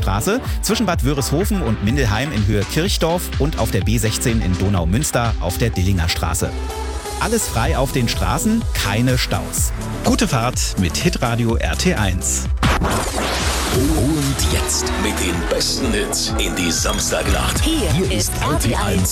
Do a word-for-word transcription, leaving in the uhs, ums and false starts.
Straße, zwischen Bad Wörishofen und Mindelheim in Höhe Kirchdorf und auf der B sechzehn in Donau-Münster auf der Dillinger Straße. Alles frei auf den Straßen, keine Staus. Gute Fahrt mit Hitradio R T eins. Und jetzt mit den besten Hits in die Samstagnacht. Hier, Hier ist R T eins.